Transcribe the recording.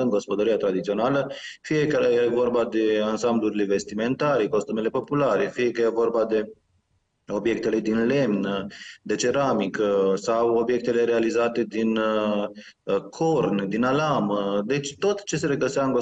în gospodăria tradițională, fie că e vorba de ansamblurile vestimentare, costumele populare, fie că e vorba de obiectele din lemn, de ceramică sau obiectele realizate din corn, din alam. Deci tot ce se regăsea în